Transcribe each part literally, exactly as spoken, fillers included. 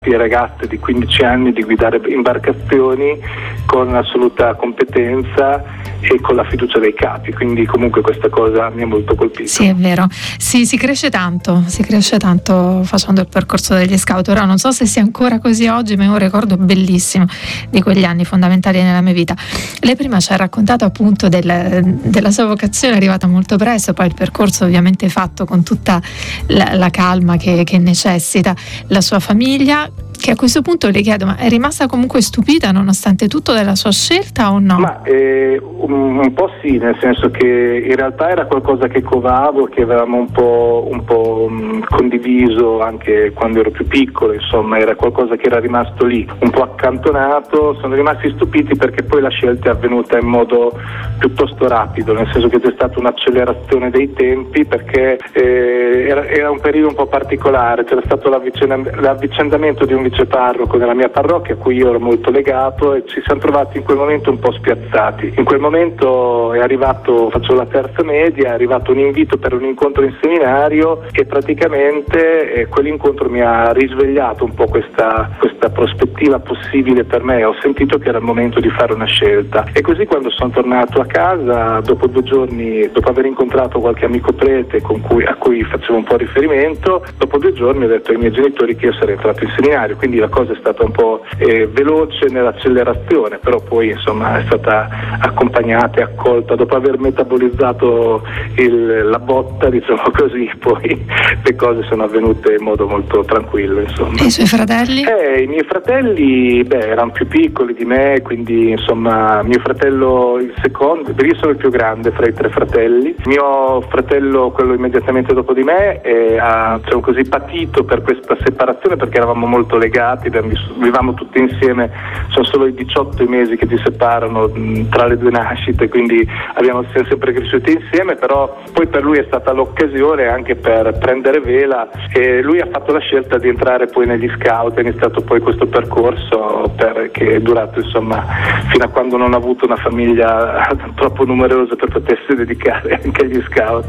ragazze di quindici anni di guidare imbarcazioni con assoluta competenza e con la fiducia dei capi, quindi comunque questa cosa mi ha molto colpito. Sì, è vero, sì, si cresce tanto, si cresce tanto facendo il percorso degli scout. Ora non so se sia ancora così oggi, ma è un ricordo bellissimo di quegli anni fondamentali nella mia vita. Lei prima ci ha raccontato appunto del, della sua vocazione arrivata molto presto, poi il percorso ovviamente fatto con tutta la, la calma che, che necessita, la sua famiglia, che a questo punto le chiedo, ma è rimasta comunque stupita nonostante tutto della sua scelta o no? Ma eh, un, un po' sì, nel senso che in realtà era qualcosa che covavo, che avevamo un po', un po' mh, condiviso anche quando ero più piccolo, insomma era qualcosa che era rimasto lì, un po' accantonato. Sono rimasti stupiti perché poi la scelta è avvenuta in modo piuttosto rapido, nel senso che c'è stata un'accelerazione dei tempi, perché eh, era, era un periodo un po' particolare, c'era stato l'avvicendam- l'avvicendamento di un viceparroco nella mia parrocchia a cui io ero molto legato, e ci siamo trovati in quel momento un po' spiazzati. In quel momento è arrivato, faccio la terza media, è arrivato un invito per un incontro in seminario e praticamente eh, quell'incontro mi ha risvegliato un po' questa, questa prospettiva possibile per me. Ho sentito che era il momento di fare una scelta, e così quando sono tornato a casa dopo due giorni, dopo aver incontrato qualche amico prete con cui, a cui facevo un po' riferimento, dopo due giorni ho detto ai miei genitori che io sarei entrato in seminario. Quindi la cosa è stata un po' eh, veloce nell'accelerazione, però poi insomma è stata accompagnata e accolta dopo aver metabolizzato il, la botta, diciamo così. Poi le cose sono avvenute in modo molto tranquillo, insomma. E i suoi fratelli? Eh, i miei fratelli, beh, erano più piccoli di me, quindi insomma mio fratello il secondo, perché io sono il più grande fra i tre fratelli. Mio fratello, quello immediatamente dopo di me, eh, ha, diciamo così, patito per questa separazione perché eravamo molto legati, vivevamo tutti insieme, sono solo i diciotto mesi che ci separano mh, tra le due nascite, quindi abbiamo siamo sempre cresciuti insieme. Però poi per lui è stata l'occasione anche per prendere vela, e lui ha fatto la scelta di entrare poi negli scout. È iniziato poi questo percorso per, che è durato insomma fino a quando non ha avuto una famiglia troppo numerosa per potersi dedicare anche agli scout.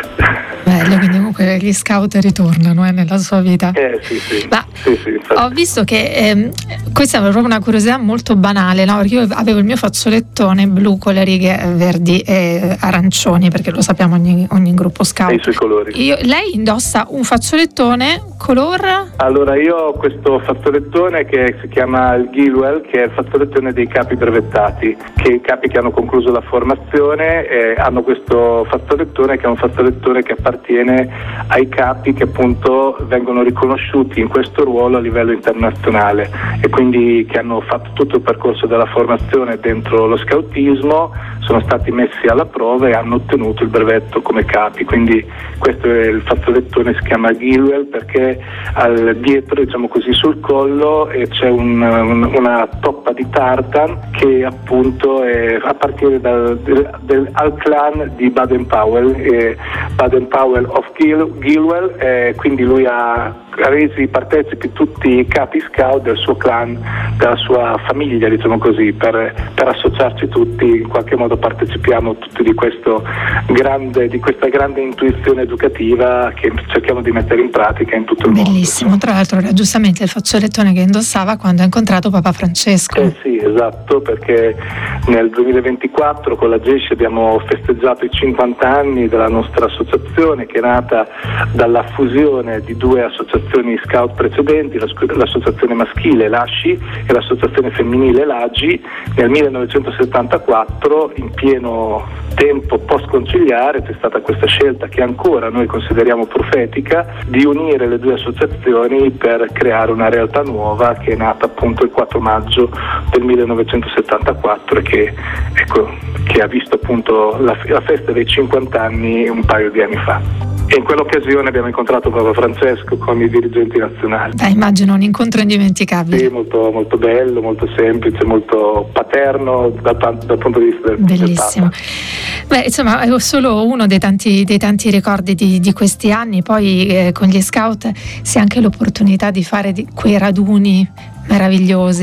Bello, quindi comunque gli scout ritornano eh, nella sua vita. Eh sì sì, Ma sì, sì ho visto che ehm, questa è proprio una curiosità molto banale, no? Perché io avevo il mio fazzolettone blu con le righe verdi e arancioni, perché lo sappiamo ogni, ogni gruppo scout. E i suoi colori. Io, lei indossa un fazzolettone color? Allora io ho questo fazzolettone che si chiama il Gilwell, che è il fazzolettone dei capi brevettati, che i capi che hanno concluso la formazione eh, hanno questo fazzolettone, che è un fazzolettone che appartiene ai capi che appunto vengono riconosciuti in questo ruolo a livello internazionale, e quindi che hanno fatto tutto il percorso della formazione dentro lo scautismo, sono stati messi alla prova e hanno ottenuto il brevetto come capi. Quindi questo è il fazzolettone, si chiama Gilwell perché al, dietro, diciamo così, sul collo eh, c'è un, un, una toppa di tartan che appunto è, appartiene dal, del, del, al clan di Baden-Powell, eh, Baden-Powell of Gil, Gilwell, eh, quindi lui ha resi partecipi tutti i capi scout del suo clan, della sua famiglia, diciamo così, per, per associarci tutti, in qualche modo partecipiamo tutti di questo grande, di questa grande intuizione educativa che cerchiamo di mettere in pratica in tutto il mondo. Bellissimo, tra l'altro era giustamente il fazzolettone che indossava quando ha incontrato Papa Francesco. Eh sì, esatto, perché nel duemilaventiquattro con la G E S C abbiamo festeggiato i cinquanta anni della nostra associazione, che è nata dalla fusione di due associazioni scout precedenti, l'associazione maschile l'A S C I e l'associazione femminile l'A G I. Nel millenovecentosettantaquattro, in pieno tempo post-conciliare, c'è stata questa scelta che ancora noi consideriamo profetica di unire le due associazioni per creare una realtà nuova che è nata appunto il quattro maggio del millenovecentosettantaquattro e che, ecco, che ha visto appunto la, la festa dei cinquanta anni un paio di anni fa. E in quell'occasione abbiamo incontrato Papa Francesco con i dirigenti nazionali. Beh, immagino un incontro indimenticabile. Sì, molto, molto bello, molto semplice, molto paterno dal, dal punto di vista del, bellissimo. del Papa. Beh, insomma, è solo uno dei tanti, dei tanti ricordi di, di questi anni. Poi eh, con gli scout si ha anche l'opportunità di fare di, quei raduni meravigliosi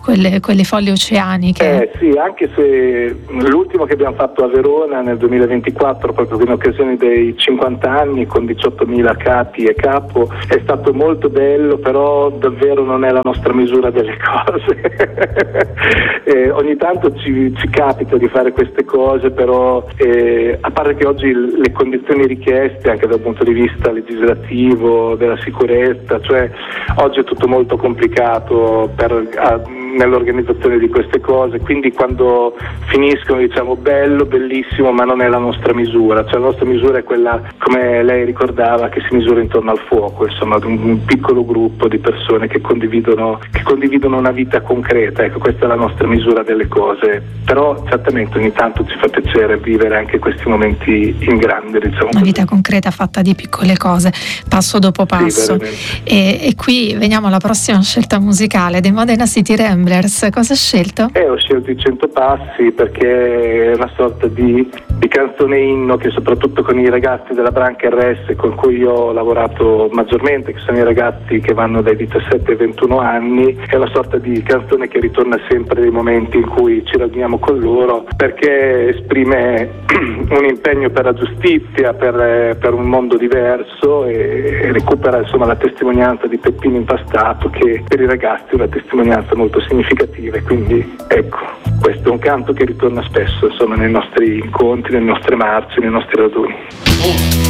quelle, quelle foglie oceaniche. Eh sì, anche se l'ultimo che abbiamo fatto a Verona nel duemilaventiquattro, proprio in occasione dei cinquanta anni, con diciottomila capi e capo, è stato molto bello, però davvero non è la nostra misura delle cose. eh, ogni tanto ci, ci capita di fare queste cose, però eh, a parte che oggi le condizioni richieste anche dal punto di vista legislativo, della sicurezza, cioè oggi è tutto molto complicato per, a, nell'organizzazione di queste cose, quindi quando finiscono diciamo bello, bellissimo, ma non è la nostra misura, cioè la nostra misura è quella, come lei ricordava, che si misura intorno al fuoco, insomma un, un piccolo gruppo di persone che condividono, che condividono una vita concreta, ecco, questa è la nostra misura delle cose, però certamente ogni tanto ci fa piacere vivere anche questi momenti in grande, diciamo una vita concreta fatta di piccole cose, passo dopo passo. Sì, e, e qui veniamo alla prossima scelta musicale dei Modena City Ramblers. Cosa hai scelto? Eh, ho scelto i Cento Passi perché è una sorta di, di canzone inno che soprattutto con i ragazzi della Branca R S con cui io ho lavorato maggiormente, che sono i ragazzi che vanno dai diciassette ai ventuno anni, è una sorta di canzone che ritorna sempre nei momenti in cui ci raduniamo con loro, perché esprime un impegno per la giustizia, per, per un mondo diverso e, e recupera insomma la testimonianza di Peppino Impastato, che per i ragazzi è una testimonianza molto significativa, e quindi ecco, questo è un canto che ritorna spesso insomma nei nostri incontri, nelle nostre marce, nei nostri raduni.